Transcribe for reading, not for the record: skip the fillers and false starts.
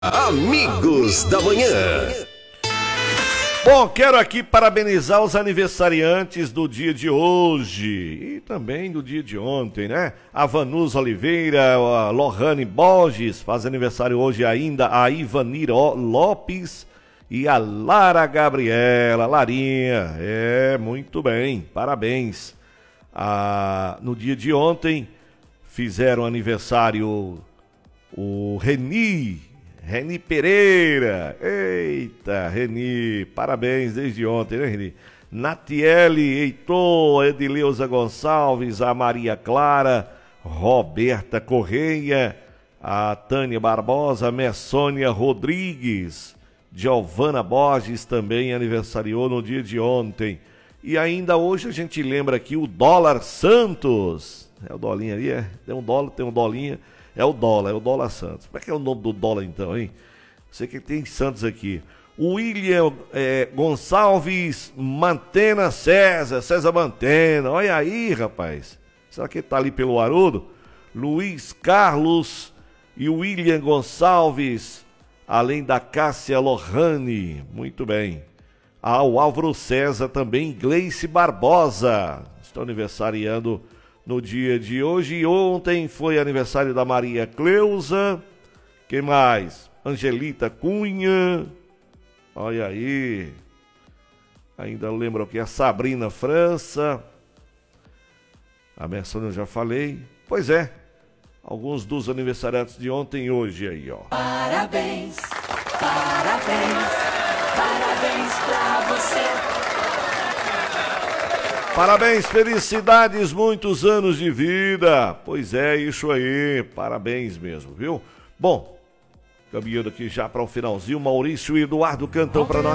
Amigos da Manhã. Bom, quero aqui parabenizar os aniversariantes do dia de hoje e também do dia de ontem, né? A Vanus Oliveira, a Lohane Borges, faz aniversário hoje ainda, a Ivanir Lopes e a Lara Gabriela, Larinha. Muito bem, parabéns. No dia de ontem fizeram aniversário o Reni Pereira. Eita, Reni, parabéns desde ontem, né, Reni? Natiele Heitor, Edileuza Gonçalves, a Maria Clara, Roberta Correia, a Tânia Barbosa, a Messônia Rodrigues, Giovana Borges também aniversariou no dia de ontem. E ainda hoje a gente lembra aqui o Dólar Santos. É o Dolinha ali, é? Tem um dólar, tem um Dolinha. É o Dólar Santos. Como é que é o nome do dólar então, hein? Sei que tem Santos aqui. William Gonçalves Mantena César Mantena. Olha aí, rapaz. Será que ele tá ali pelo Haroldo? Luiz Carlos e William Gonçalves, além da Cássia Lohane. Muito bem. O Álvaro César também, Gleice Barbosa. Estão aniversariando no dia de hoje. E ontem foi aniversário da Maria Cleusa. Quem mais? Angelita Cunha. Olha aí. Ainda lembro que a Sabrina França. A Messônia eu já falei. Pois é. Alguns dos aniversariantes de ontem e hoje aí, ó. Parabéns, parabéns, parabéns pra você. Parabéns, felicidades, muitos anos de vida. Pois é, isso aí, parabéns mesmo, viu? Bom, caminhando aqui já para o finalzinho, Maurício e Eduardo cantam para nós.